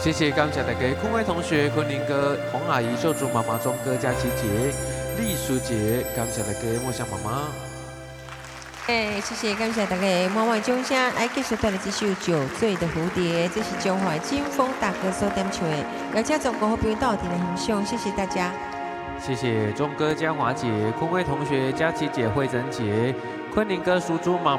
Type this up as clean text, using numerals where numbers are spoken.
谢谢感谢大家，坤威同学、昆凌哥、洪阿姨、秀珠妈妈、钟哥、佳琪姐、丽淑姐，感谢大家，莫香妈妈。 谢谢感谢大家，满满掌声。来继续带来这首《酒醉的蝴蝶》，这是中华金峰大哥所点唱的，邀请全国好朋友到底来欣赏，谢谢大家。 谢谢钟哥、嘉华姐、坤威同学、佳琪姐、慧珍姐、昆凌哥、淑珠妈。